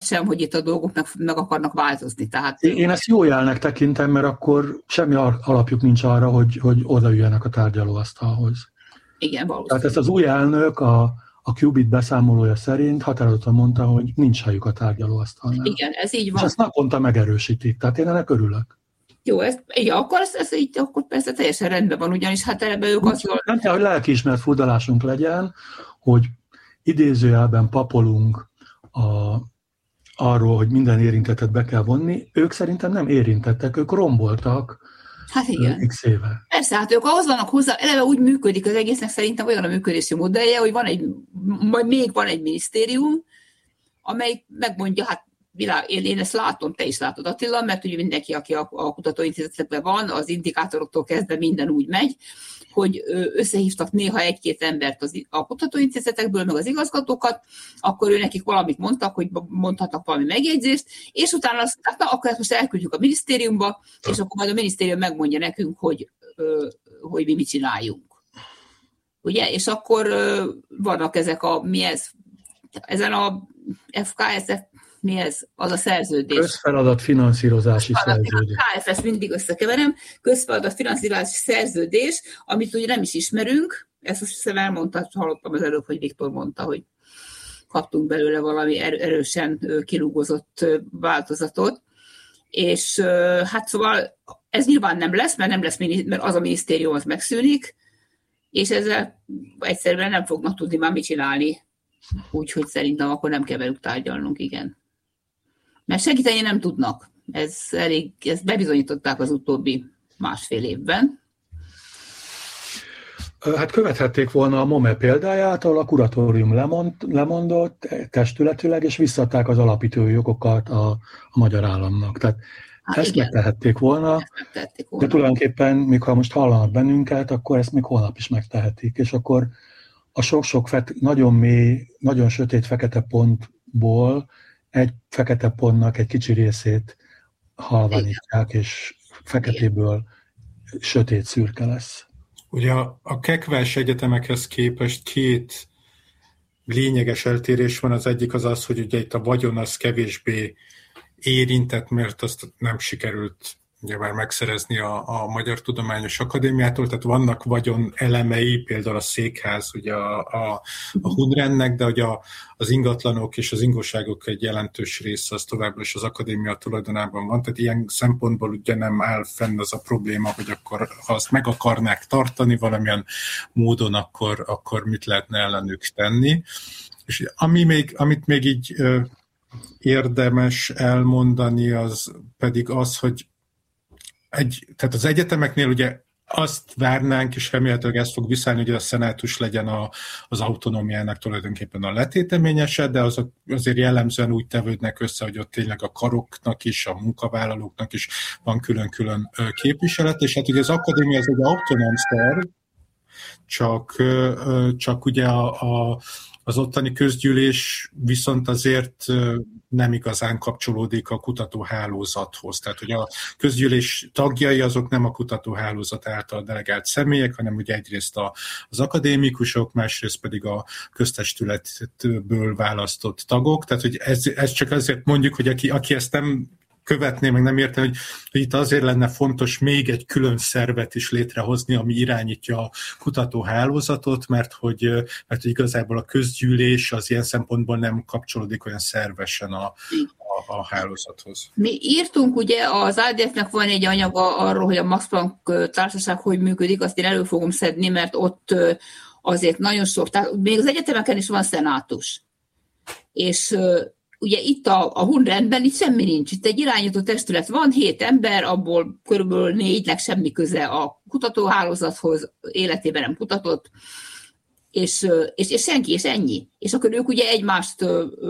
sem, hogy itt a dolgok meg akarnak változni. Tehát, én ezt jó jelnek tekintem, mert akkor semmi alapjuk nincs arra, hogy odaüljenek a tárgyalóasztalhoz. Igen, valószínűleg. Tehát ezt az új elnök a Qubit beszámolója szerint határozottan mondta, hogy nincs helyük a tárgyalóasztalnál. Igen, ez így van. És ezt naponta megerősítik, tehát én ennek örülök. Jó, igen, akkor ez így, akkor persze teljesen rendben van, ugyanis hát ebben ők azt jól... Nem kell, hogy lelkiismert furdalásunk legyen, hogy idézőjelben papolunk arról, hogy minden érintettet be kell vonni. Ők szerintem nem érintettek, ők romboltak. Hát igen. X éve. Persze, hát ők ahhoz vannak hozzá, eleve úgy működik az egésznek, szerintem olyan a működési modellje, hogy még van egy minisztérium, amely megmondja, hát én ezt látom, te is látod, Attila, mert ugye mindenki, aki a kutatóintézetekben van, az indikátoroktól kezdve minden úgy megy, hogy összehívtak néha egy-két embert a kutatóintézetekből, meg az igazgatókat, akkor ő nekik valamit mondtak, hogy mondhatnak valami megjegyzést, és utána azt mondták, na, akkor ezt most elküldjük a minisztériumba, és akkor majd a minisztérium megmondja nekünk, hogy mi mit csináljunk. Ugye? És akkor vannak ezek ezen a FKSF, mi ez? Az a szerződés. Közfeladat finanszírozási szerződés. KFS mindig összekeverem. Közfeladat finanszírozási szerződés, amit ugye nem is ismerünk. Ezt azt hiszem hallottam az előbb, hogy Viktor mondta, hogy kaptunk belőle valami erősen kirúgozott változatot. És hát szóval ez nyilván nem lesz, mert az a minisztérium az megszűnik, és ezzel egyszerűen nem fognak tudni már mit csinálni. Úgyhogy szerintem akkor nem kell velük tárgyalnunk, igen. Mert segíteni nem tudnak. Ezt bebizonyították az utóbbi másfél évben. Hát követhették volna a MOME példáját, ahol a kuratórium lemondott testületileg, és visszadták az alapító jogokat a magyar államnak. Tehát ezt megtehették volna, de tulajdonképpen, még ha most hallanak bennünket, akkor ezt még holnap is megtehetik, és akkor a sok-sok nagyon mély, nagyon sötét fekete pontból egy fekete pontnak egy kicsi részét halványítják, és feketéből sötét szürke lesz. Ugye a kekvás egyetemekhez képest két lényeges eltérés van. Az egyik az, hogy ugye itt a vagyon az kevésbé érintett, mert azt nem sikerült ugyebár megszerezni a Magyar Tudományos Akadémiától, tehát vannak vagyon elemei, például a székház ugye a Hunrennek, de hogy az ingatlanok és az ingóságok egy jelentős része az továbbra is az akadémia tulajdonában van, tehát ilyen szempontból ugye nem áll fenn az a probléma, hogy akkor ha azt meg akarnák tartani valamilyen módon, akkor mit lehetne ellenük tenni. És amit még így érdemes elmondani, az pedig az, hogy tehát az egyetemeknél ugye azt várnánk, és remélhetőleg ezt fog visszaállni, hogy a szenátus legyen az autonómiának tulajdonképpen a letéteményese, de azok azért jellemzően úgy tevődnek össze, hogy ott tényleg a karoknak is, a munkavállalóknak is van külön-külön képviselet, és hát ugye az akadémia az egy autonóm szerv, csak ugye az ottani közgyűlés viszont azért nem igazán kapcsolódik a kutatóhálózathoz. Tehát, hogy a közgyűlés tagjai azok nem a kutatóhálózat által delegált személyek, hanem ugye egyrészt az akadémikusok, másrészt pedig a köztestületből választott tagok. Tehát, hogy ez csak azért mondjuk, hogy aki ezt nem követné, meg nem értem, hogy itt azért lenne fontos még egy külön szervet is létrehozni, ami irányítja a kutatóhálózatot, mert hogy igazából a közgyűlés az ilyen szempontból nem kapcsolódik olyan szervesen a hálózathoz. Mi írtunk, ugye az ADF-nek van egy anyaga arról, hogy a Max Planck társaság hogy működik, azt én elő fogom szedni, mert ott azért nagyon sok, tehát még az egyetemeken is van szenátus. És ugye itt a Hunrendben itt semmi nincs. Itt egy irányító testület van, 7 ember, abból körülbelül 4-nek semmi köze a kutatóhálózathoz, életében nem kutatott, és senki, és ennyi. És akkor ők ugye egymást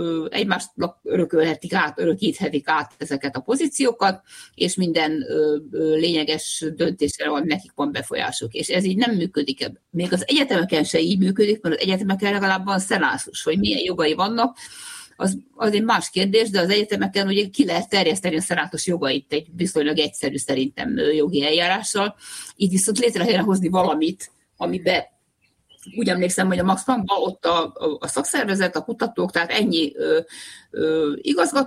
örökíthetik át ezeket a pozíciókat, és minden lényeges döntésre nekik van befolyásuk. És ez így nem működik. Még az egyetemeken se így működik, mert az egyetemeken legalább van szenátus, hogy milyen jogai vannak, az egy más kérdés, de az egyetemeken ugye ki lehet terjeszteni a szenátus jogait egy viszonylag egyszerű szerintem jogi eljárással. Így viszont létre kellene hozni valamit, amiben úgy emlékszem, hogy a Max Planckban ott a szakszervezet, a kutatók, tehát ennyi igazgató